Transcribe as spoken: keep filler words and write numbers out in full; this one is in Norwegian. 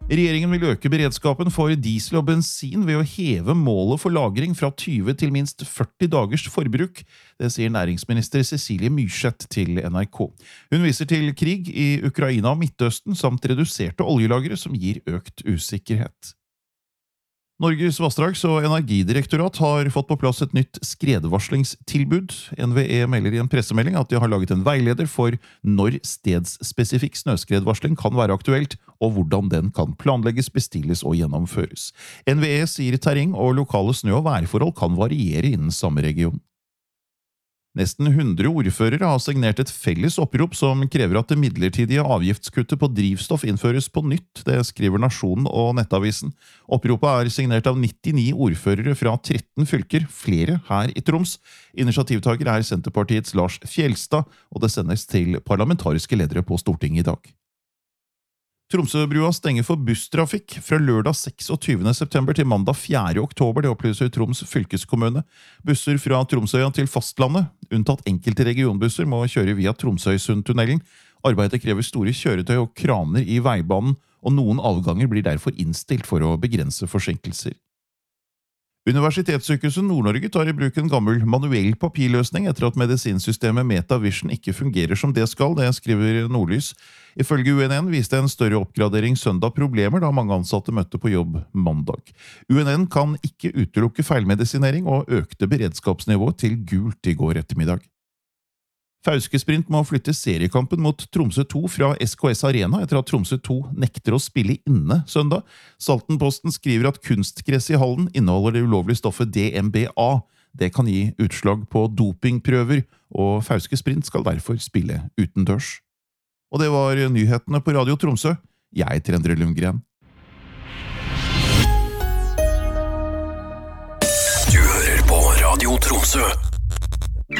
Regjeringen vil øke beredskapen for diesel og bensin ved å heve målet for lagring fra tyve til minst førti dagers forbruk. Det sier næringsminister Cecilie Myrseth til N R K. Hun viser til krig i Ukraina og Midtøsten samt reduserte oljelagre som gir økt usikkerhet. Norges vassdrags- og energidirektorat har fått på plass et nytt skredvarslingstilbud. N V E melder i en pressemelding at de har laget en veileder for når stedsspesifikk snøskredvarsling kan være aktuelt, og hvordan den kan planlegges, bestilles og gjennomføres. N V E sier terreng og lokale snø- og værforhold kan variere innen samme region. Nesten hundre ordførere har signert et felles opprop som krever at det midlertidige avgiftskuttet på drivstoff innføres på nytt, det skriver Nasjonen og Nettavisen. Oppropet er signert av nittini ordførere fra tretten fylker, flere her i Troms. Initiativtaker er Senterpartiets Lars Fjellstad, og det sendes til parlamentariske ledere på Stortinget i dag. Tromsøbrua stenger for busstrafikk fra lørdag seksogtyvende september til mandag fjerde oktober, det opplyser Troms fylkeskommune. Busser fra Tromsøya til fastlandet, unntatt enkelte regionbusser, må kjøre via Tromsøysundtunnelen. Arbeidet krever store kjøretøy og kraner i veibanen, og noen avganger blir derfor innstilt for å begrense forsinkelser. Universitetssykehuset Nord-Norge tar i bruk en gammel manuell papirløsning etter at medisinsystemet MetaVision ikke fungerer som det skal, det skriver Nordlys. Ifølge U N N viste en større oppgradering søndag problemer da mange ansatte møtte på jobb mandag. U N N kan ikke utelukke feilmedisinering og økte beredskapsnivået til gult i går ettermiddag. Fauske Sprint må flytte seriekampen mot Tromsø to fra S K S Arena etter at Tromsø to nekter å spille inne søndag. Saltenposten skriver at kunstgress i hallen inneholder det ulovlige stoffet D M B A. Det kan gi utslag på dopingprøver, og Fauske Sprint skal derfor spille utendørs. Og det var nyhetene på Radio Tromsø. Jeg heter Endre Lundgren. Du hører på Radio Tromsø.